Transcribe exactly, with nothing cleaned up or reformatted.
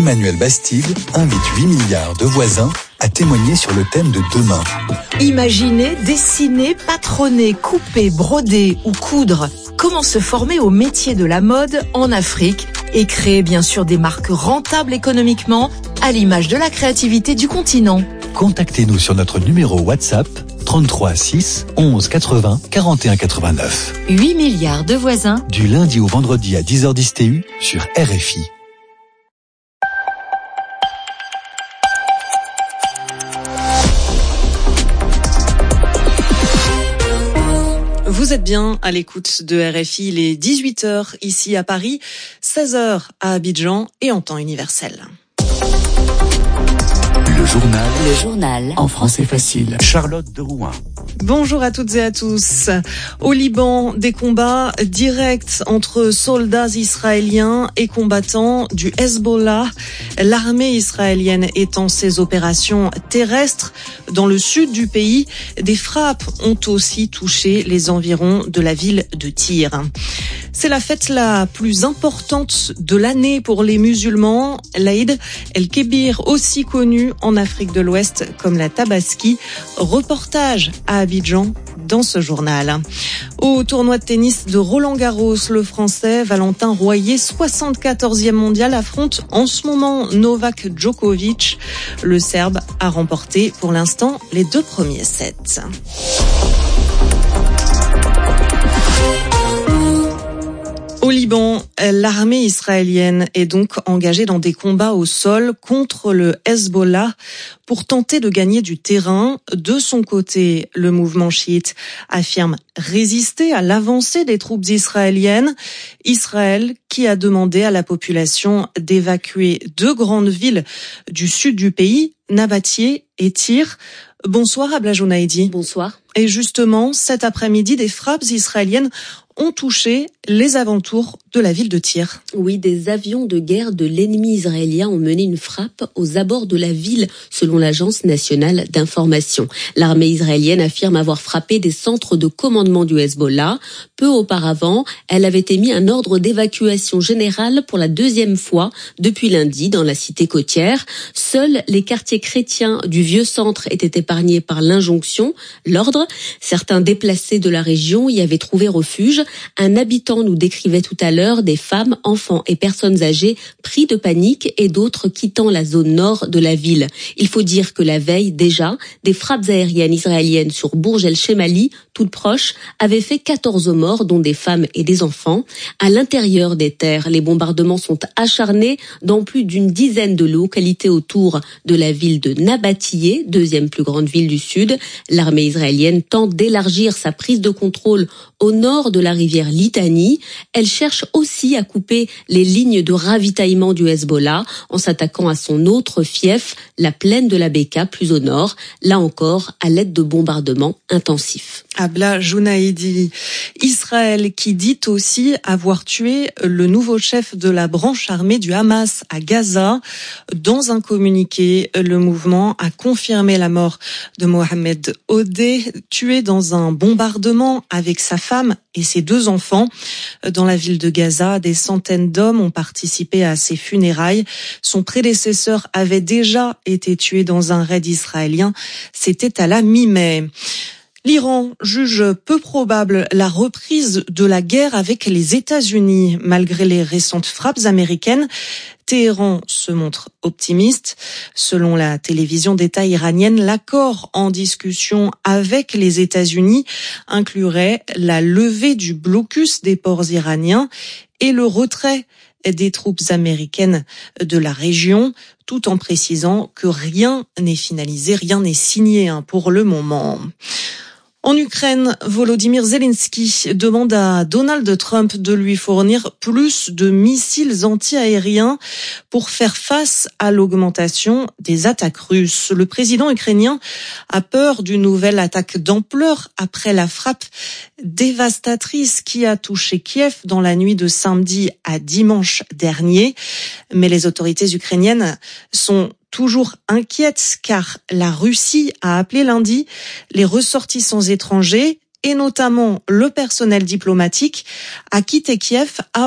Emmanuel Bastide invite huit milliards de voisins à témoigner sur le thème de demain. Imaginer, dessiner, patronner, couper, broder ou coudre. Comment se former au métier de la mode en Afrique et créer bien sûr des marques rentables économiquement à l'image de la créativité du continent. Contactez-nous sur notre numéro WhatsApp trente-trois six onze quatre-vingts quarante et un quatre-vingt-neuf. huit milliards de voisins. Du lundi au vendredi à dix heures dix T U sur R F I. Vous êtes bien à l'écoute de R F I, il est dix-huit heures ici à Paris, seize heures à Abidjan et en temps universel. Le journal. Le journal. En français facile. Charlotte de Rouen. Bonjour à toutes et à tous. Au Liban, des combats directs entre soldats israéliens et combattants du Hezbollah. L'armée israélienne étend ses opérations terrestres dans le sud du pays. Des frappes ont aussi touché les environs de la ville de Tyr. C'est la fête la plus importante de l'année pour les musulmans, l'Aïd el-Kébir, aussi connu en Afrique de l'Ouest comme la Tabaski. Reportage à Abidjan dans ce journal. Au tournoi de tennis de Roland-Garros, le Français Valentin Royer, soixante-quatorzième mondial, affronte en ce moment Novak Djokovic. Le Serbe a remporté pour l'instant les deux premiers sets. Au Liban, l'armée israélienne est donc engagée dans des combats au sol contre le Hezbollah pour tenter de gagner du terrain. De son côté, le mouvement chiite affirme résister à l'avancée des troupes israéliennes. Israël qui a demandé à la population d'évacuer deux grandes villes du sud du pays, Nabatie et Tyr. Bonsoir Abla Jounaïdi. Bonsoir. Et justement, cet après-midi, des frappes israéliennes ont touché les alentours de la ville de Tyr. Oui, des avions de guerre de l'ennemi israélien ont mené une frappe aux abords de la ville, selon l'agence nationale d'information. L'armée israélienne affirme avoir frappé des centres de commandement du Hezbollah. Peu auparavant, elle avait émis un ordre d'évacuation générale pour la deuxième fois depuis lundi dans la cité côtière. Seuls les quartiers chrétiens du vieux centre étaient épargnés par l'injonction, l'ordre. Certains déplacés de la région y avaient trouvé refuge. Un habitant nous décrivait tout à l'heure des femmes, enfants et personnes âgées pris de panique et d'autres quittant la zone nord de la ville. Il faut dire que la veille, déjà, des frappes aériennes israéliennes sur Bourj el-Shemali, toutes proches, avaient fait quatorze morts, dont des femmes et des enfants. À l'intérieur des terres, les bombardements sont acharnés dans plus d'une dizaine de localités autour de la ville de Nabatie, deuxième plus grande ville du sud. L'armée israélienne tente d'élargir sa prise de contrôle au nord de la rivière Litani. Elle cherche aussi à couper les lignes de ravitaillement du Hezbollah en s'attaquant à son autre fief, la plaine de la Beka, plus au nord, là encore à l'aide de bombardements intensifs. Abla Jounaïdi. Israël qui dit aussi avoir tué le nouveau chef de la branche armée du Hamas à Gaza. Dans un communiqué, le mouvement a confirmé la mort de Mohamed Odeh, tué dans un bombardement avec sa femme et ses deux enfants. Dans la ville de Gaza, des centaines d'hommes ont participé à ses funérailles. Son prédécesseur avait déjà été tué dans un raid israélien. C'était à la mi-mai. L'Iran juge peu probable la reprise de la guerre avec les États-Unis. Malgré les récentes frappes américaines, Téhéran se montre optimiste. Selon la télévision d'État iranienne, l'accord en discussion avec les États-Unis inclurait la levée du blocus des ports iraniens et le retrait des troupes américaines de la région, tout en précisant que rien n'est finalisé, rien n'est signé pour le moment. En Ukraine, Volodymyr Zelensky demande à Donald Trump de lui fournir plus de missiles anti-aériens pour faire face à l'augmentation des attaques russes. Le président ukrainien a peur d'une nouvelle attaque d'ampleur après la frappe dévastatrice qui a touché Kiev dans la nuit de samedi à dimanche dernier. Mais les autorités ukrainiennes sont toujours inquiète car la Russie a appelé lundi les ressortissants étrangers et notamment le personnel diplomatique à quitter Kiev